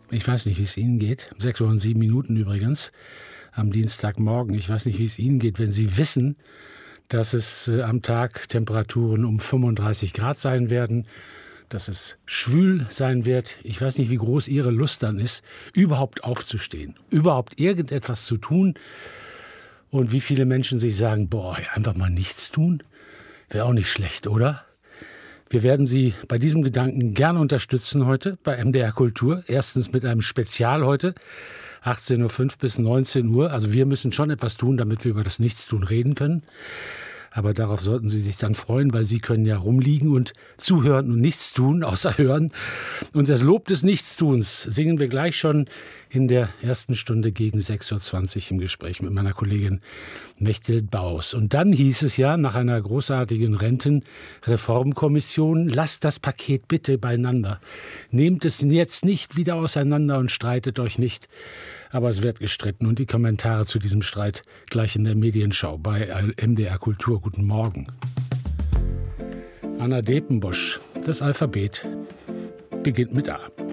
Ich weiß nicht, wie es Ihnen geht. 6:07 übrigens am Dienstagmorgen. Ich weiß nicht, wie es Ihnen geht, wenn Sie wissen, dass es am Tag Temperaturen um 35 Grad sein werden, dass es schwül sein wird. Ich weiß nicht, wie groß Ihre Lust dann ist, überhaupt aufzustehen, überhaupt irgendetwas zu tun. Und wie viele Menschen sich sagen, boah, einfach mal nichts tun, wäre auch nicht schlecht, oder? Wir werden Sie bei diesem Gedanken gerne unterstützen heute bei MDR Kultur. Erstens mit einem Spezial heute, 18:05 bis 19 Uhr. Also wir müssen schon etwas tun, damit wir über das Nichtstun reden können. Aber darauf sollten Sie sich dann freuen, weil Sie können ja rumliegen und zuhören und nichts tun, außer hören. Und das Lob des Nichtstuns singen wir gleich schon in der ersten Stunde gegen 6:20 Uhr im Gespräch mit meiner Kollegin Mechthild Baus. Und dann hieß es ja nach einer großartigen Rentenreformkommission, lasst das Paket bitte beieinander. Nehmt es jetzt nicht wieder auseinander und streitet euch nicht. Aber es wird gestritten und die Kommentare zu diesem Streit gleich in der Medienschau bei MDR Kultur. Guten Morgen. Anna Depenbosch, das Alphabet beginnt mit A.